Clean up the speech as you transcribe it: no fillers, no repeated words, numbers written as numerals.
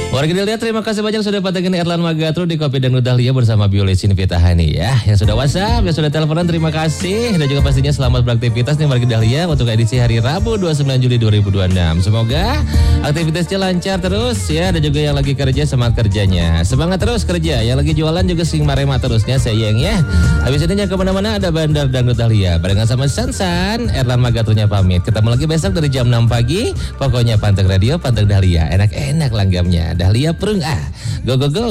Warga Dahlia, terima kasih banyak sudah pantengin Erlan Magatro di Kopi Dangdut Dahlia bersama Biolesin Vitahani ya. Yang sudah WhatsApp, yang sudah teleponan, terima kasih. Dan juga pastinya selamat beraktivitas nih warga Dahlia untuk edisi hari Rabu 29 Juli 2026. Semoga aktivitasnya lancar terus ya. Dan juga yang lagi kerja, semangat kerjanya. Semangat terus kerja. Yang lagi jualan juga sing marema terusnya sayang ya. Habis ini jangan kemana-mana, ada Bandar Dangdut Dahlia. Barengan sama Sansan, Erlan Magatronya pamit. Ketemu lagi besok dari jam 6 pagi. Pokoknya panteng radio, panteng Dahlia. Enak-enak langgamnya. Dahlia Perung go go go.